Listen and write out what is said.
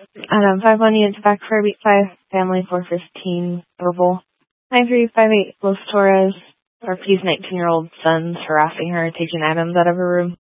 Adam 5-1 units back for beat 5, family 415, verbal. 9358, Los Torres, RP's 19-year-old son's harassing her, taking items out of her room.